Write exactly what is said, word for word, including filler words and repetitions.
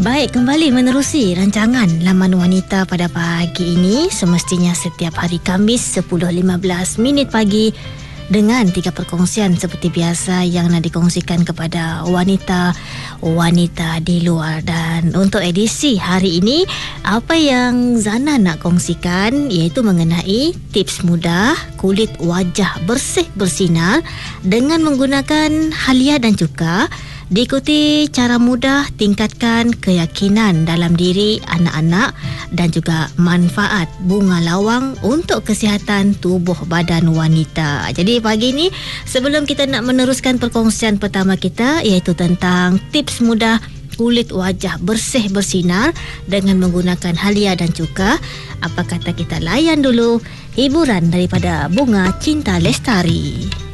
Baik, kembali menerusi rancangan Laman Wanita pada pagi ini. Semestinya setiap hari Khamis sepuluh lima belas minit pagi dengan tiga perkongsian seperti biasa yang nak dikongsikan kepada wanita-wanita di luar. Dan untuk edisi hari ini, apa yang Zana nak kongsikan iaitu mengenai tips mudah kulit wajah bersih bersinar dengan menggunakan halia dan cuka. Diikuti cara mudah tingkatkan keyakinan dalam diri anak-anak dan juga manfaat bunga lawang untuk kesihatan tubuh badan wanita. Jadi pagi ini sebelum kita nak meneruskan perkongsian pertama kita iaitu tentang tips mudah kulit wajah bersih bersinar dengan menggunakan halia dan cuka, apa kata kita layan dulu hiburan daripada Bunga Cinta Lestari.